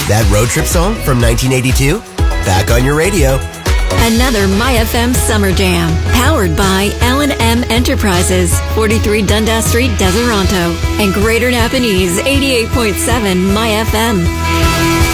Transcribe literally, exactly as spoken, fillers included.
That road trip song from nineteen eighty-two? Back on your radio. Another MyFM Summer Jam, powered by L and M Enterprises, forty-three Dundas Street, Deseronto, and Greater Napanese, eighty-eight point seven MyFM.